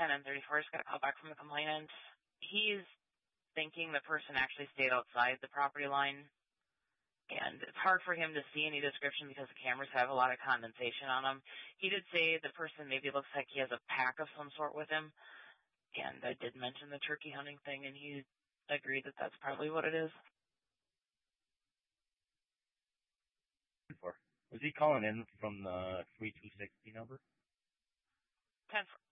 10:34. Just got a call back from the complainant. He's thinking the person actually stayed outside the property line, and it's hard for him to see any description because the cameras have a lot of condensation on them. He did say the person maybe looks like he has a pack of some sort with him, and I did mention the turkey hunting thing, and he agreed that that's probably what it is. Was he calling in from the 3260 number?